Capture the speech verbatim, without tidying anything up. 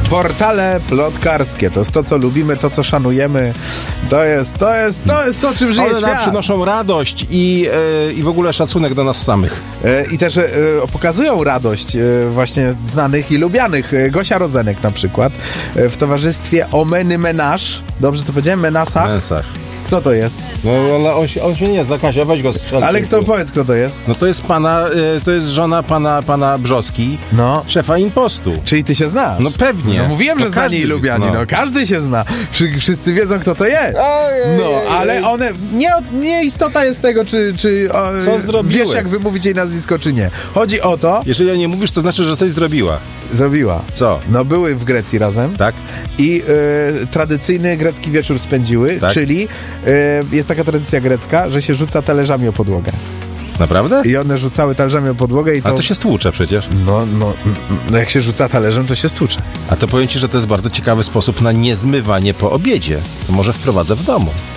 Portale plotkarskie, to jest to, co lubimy, to, co szanujemy. To jest, to jest, to jest to, czym żyje One świat. nam przynoszą radość i, e, i w ogóle szacunek do nas samych. E, I też e, pokazują radość e, właśnie znanych i lubianych. E, Gosia Rozenek na przykład e, w towarzystwie Omeny Menaż. Dobrze to powiedziałem? Menasa? Mensach. Kto to jest? No ona, on, się, on się nie zna, Kasia, weź go strzel. Ale kto, powiedz, kto to jest? No to jest pana, e, to jest żona pana, pana Brzoski, No. szefa Impostu. Czyli ty się znasz? No pewnie. No mówiłem, No że znani każdy- i lubiani. No. no. każdy się zna. Wszy- Wszyscy wiedzą, kto to jest. Ojej, No, ale one... Nie, nie istota jest tego, czy, czy o, Co zrobiły? wiesz, jak wymówić jej nazwisko, czy nie. Chodzi o to... Jeżeli o nie mówisz, to znaczy, że coś zrobiła. Zrobiła. Co? No, były w Grecji razem. Tak? I y, tradycyjny grecki wieczór spędziły, Tak. czyli y, jest taka tradycja grecka, że się rzuca talerzami o podłogę. Naprawdę? I one rzucały talerzami o podłogę i to... A to się stłucze przecież. No, no, no, jak się rzuca talerzem, to się stłucze. A to powiem ci, że to jest bardzo ciekawy sposób na niezmywanie po obiedzie. To może wprowadzę w domu.